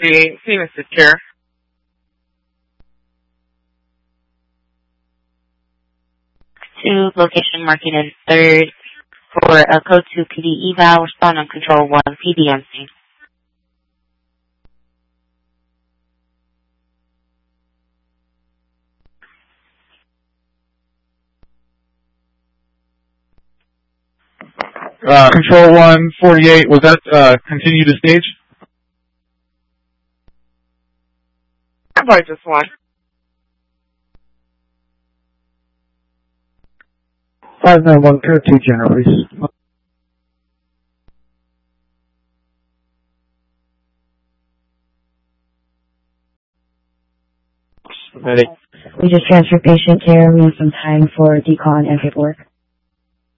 338, Phoenix Secure. To location marking in 3rd for a code 2 PD eval, respond on control 1 PDMC. Control 148, was that continue to stage? How about just one? 591, Pier 2 General, please. Ready. We just transferred patient care. We have some time for decon and paperwork.